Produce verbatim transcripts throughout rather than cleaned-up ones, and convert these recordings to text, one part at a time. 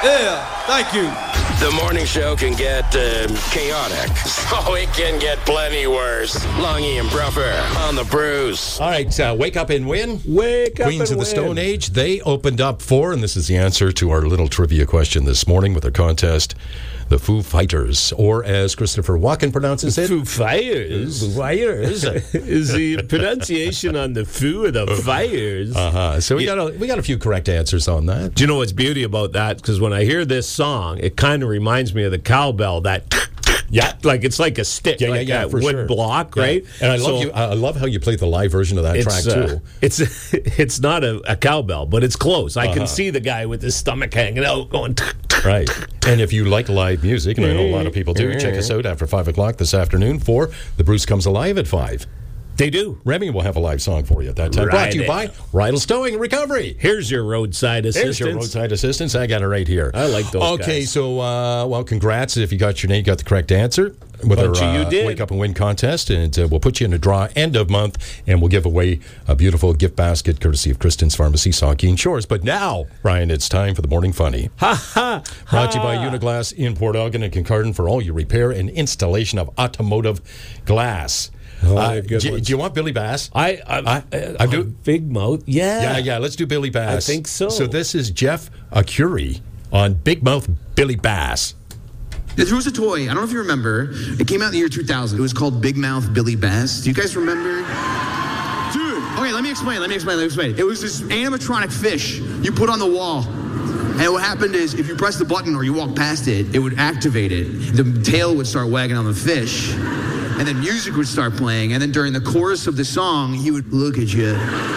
Yeah, thank you. The morning show can get uh, chaotic, so it can get plenty worse. Longy and Bruffer on the Bruce. All right, uh, wake up and win. Wake up Queens and of the win. Stone Age, they opened up for, and this is the answer to our little trivia question this morning with a contest, the Foo Fighters, or as Christopher Walken pronounces it, Foo Fires. Foo Fighters. Is the pronunciation on the Foo or the Fires? Uh-huh. So we got a we got a few correct answers on that. Do you know what's beauty about that? Because when I hear this song, it kind of reminds me of the cowbell. That yeah, like it's like a stick, Yeah, yeah, like yeah, a for wood sure. block, Yeah. right? And I love So you. I love how you played the live version of that track It's uh, too. it's it's not a, a cowbell, but it's close. I Uh-huh. can see the guy with his stomach hanging out, going. Right. And if you like live music, and I know a lot of people do, check us out after five o'clock this afternoon for The Bruce Comes Alive at five. They do. Remy will have a live song for you at that time. Brought to you by Right. Ridle Towing and Recovery. Here's your roadside assistance. There's your roadside assistance. I got it right here. I like those Okay, guys. so, uh, well, congrats if you got your name, you got the correct answer with Bunch our of you uh, did. Wake Up and Win contest, and uh, we'll put you in a draw end of month, and we'll give away a beautiful gift basket courtesy of Kristen's Pharmacy, Saugeen Shores. But now, Ryan, it's time for the Morning Funny. Ha ha! Brought to you by Uniglass in Port Elgin and Kincardine for all your repair and installation of automotive glass. Oh, Uh, good do, ones. do you want Billy Bass? I I, I- I, I do- Big Mouth. Yeah. Yeah, yeah, let's do Billy Bass. I think so. So this is Jeff Arcuri on Big Mouth Billy Bass. There was a toy, I don't know if you remember, it came out in the year two thousand. It was called Big Mouth Billy Bass. Do you guys remember? Dude, okay, let me explain, let me explain, let me explain. It was this animatronic fish you put on the wall. And what happened is, if you press the button or you walk past it, it would activate it. The tail would start wagging on the fish. And then music would start playing. And then during the chorus of the song, he would look at you.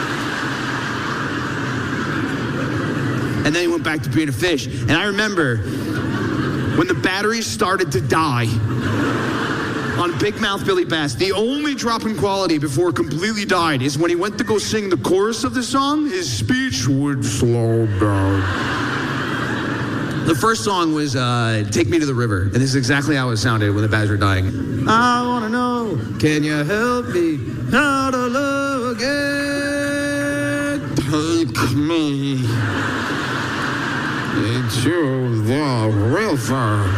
And then he went back to being a fish. And I remember when the batteries started to die on Big Mouth Billy Bass, the only drop in quality before it completely died is when he went to go sing the chorus of the song, his speech would slow down. The first song was uh, Take Me to the River, and this is exactly how it sounded when the batteries were dying. I want to know, can you help me how to love again? Take me into the river.